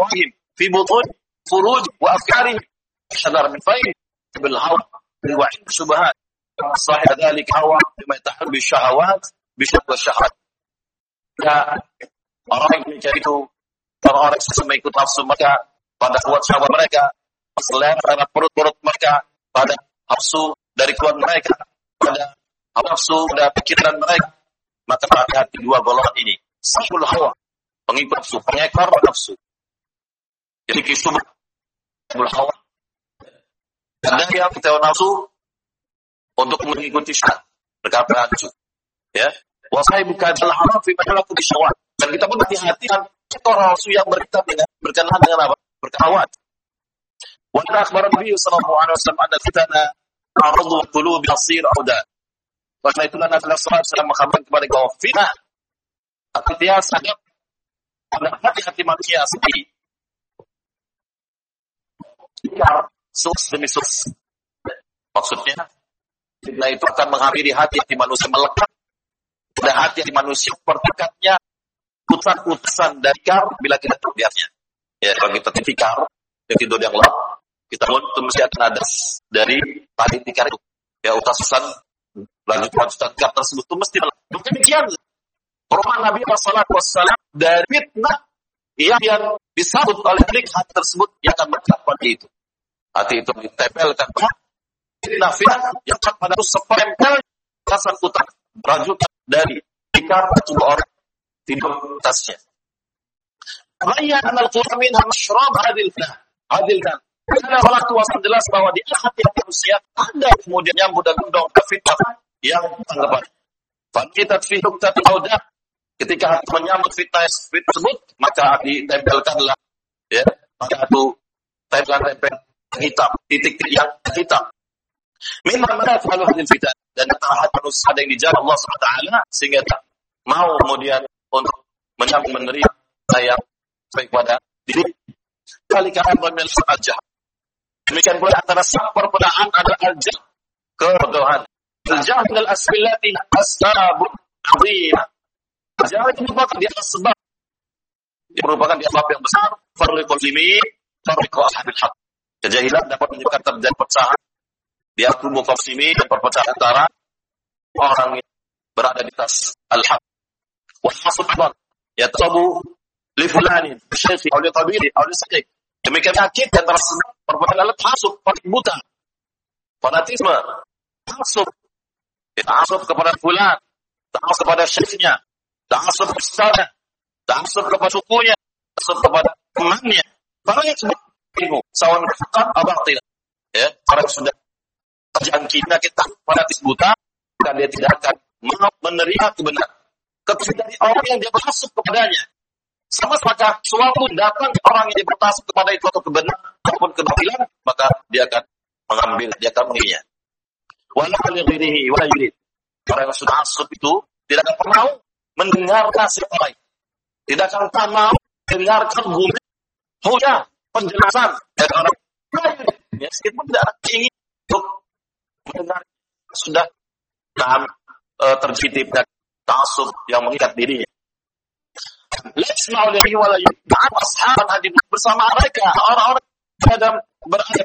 afwahihim fi butun furuj wa afkarihim syadar min faid bil hawa wa in syubhat sahih dzalik hawa bima yatahal bi syahawat bi syahwat. Ya, orang yang mencari itu orang-orang yang mengikut nafsu mereka pada kuat syahwat mereka, selera pada perut-perut mereka, pada nafsu dari kuat mereka, pada nafsu pada pikiran mereka. Maka hati-hati dua golongan ini. Sahibul hawa, pengikut nafsu, pengekor nafsu. Jadi kisah sahibul hawa. Ada yang kita nafsu untuk mengikuti syahwat, mereka berhancur. Ya. Wasai bukan adalah haram fi mahalatu bisyawat. Dan kita pun hati-hati kan ekor nafsu yang berkenaan dengan apa? Berkahwat. Wa akhbar Nabi sallallahu alaihi wasallam anna fitana aradu qulubi asir auda. Karena itulah Nabi sallallahu alaihi wasallam mengkabarkan kepada kaum fitnah artinya sangat pada hati-hati manusia sendiri. Sus demi sus. Maksudnya fitnah itu akan menghampiri hati-hati manusia, melekat pada hati manusia pertekatnya utusan dari kar bila kita terbiasnya. Ya, kalau kita tikar, yang tidur yang lelap, kita pun mesti akan ada dari tadi tikar itu. Ya, utusan lanjutan kar tersebut itu mesti lelap. Demikian perumahan Nabi SAW dari fitnah yang disambut oleh hati tersebut yang akan berkat pada itu. Hati itu ditempelkan fitnah yang akan pada sepempel kasan utang rajutan dari tikar tubuh orang tidur atasnya. Bayan al-Qur'an minha mashrab hadil kan. Karena Allah Tuhan jelas bahwa di hati manusia ada kemudian yang mudah-mudah fitnah yang tanggapan. Fakitat fi huktat auda, ketika hati menyambut fitnah tersebut maka ditempelkanlah ya, maka itu tempel hitam, titik-titik yang hitam. Memang mereka kalau hadil fitnah dan hati manusia ada yang dijaga Allah SWT sehingga tak mau kemudian untuk menerima sayang baik pada diri. Kali kalian bermil saja. Demikian pula antara sebab perbedaan adalah al-jahl, kebodohan. Al-jahl adalah asbillati asbabun azimah. Al-jahl itu merupakan di atas sebab. Dia merupakan di sebab yang besar. Farriqul muslimin, farriqul ashabil haq. Kejahilan dapat menyebabkan terjadi perpecahan di antara kaum muslimin dan perpecahan antara orang yang berada di atas al-haq. Wa hasbuhum yatabu li fulanin syekh atau li tabiri atau li sakik. Demikian sakit dan tersebut perbuatan alat hasub, buta, fanatisme, hasub, hasub kepada fulan, hasub kepada syekhnya, hasub kepada ustaznya, hasub kepada sukunya, hasub kepada temannya. Para yang sebut ilmu, sawan fakar abatil. Ya, orang sudah terjangkit kita fanatis buta, dan dia tidak akan mau menerima kebenaran. Kecuali dari orang yang dia berhasut kepadanya. Sama maka suatu datang orang yang dia berhasut kepada itu atau kebenaran ataupun kebatilan, maka dia akan mengambil, dia akan menginginnya. Wala lighairihi wala yurid. Orang yang sudah hasut itu tidak akan pernah mendengar nasihat lain. Tidak akan pernah mau mendengarkan argumen, hujah, penjelasan dari orang lain. Ya, meskipun tidak ingin untuk mendengar sudah dalam terjitip dan ta'assub yang mengikat dirinya. Laisma'u lillahi wa la yu'minu ashaban hadid bersama mereka orang-orang yang berada